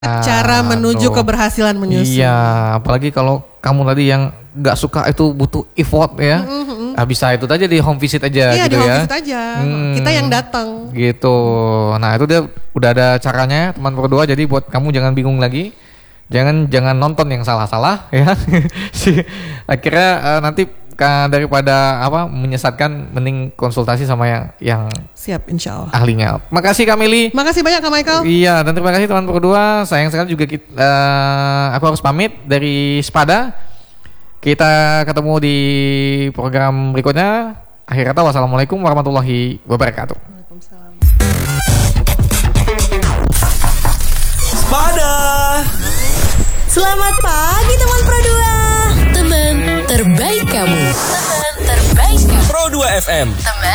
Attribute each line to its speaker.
Speaker 1: Cara menuju keberhasilan menyusui.
Speaker 2: Iya, apalagi kalau kamu tadi yang nggak suka itu butuh effort ya. Bisa itu aja di home visit aja
Speaker 1: Iya,
Speaker 2: gitu
Speaker 1: di home
Speaker 2: ya.
Speaker 1: visit aja. Kita yang datang.
Speaker 2: Gitu. Nah, itu dia udah ada caranya teman berdua. Jadi buat kamu jangan bingung lagi. Jangan nonton yang salah-salah ya. Akhirnya nanti daripada menyesatkan, mending konsultasi sama yang
Speaker 1: siap, insya Allah
Speaker 2: ahlinya. Makasih Kak Meli.
Speaker 1: Makasih banyak Kak Michael.
Speaker 2: Iya, dan terima kasih teman berdua. Sayang sekali juga aku harus pamit dari Spada. Kita ketemu di program berikutnya. Akhir kata, wassalamualaikum warahmatullahi wabarakatuh.
Speaker 1: Waalaikumsalam.
Speaker 3: Spada.
Speaker 4: Selamat pagi teman Pro 2. Teman terbaik kamu. Teman terbaik kamu.
Speaker 3: Pro 2 FM. Teman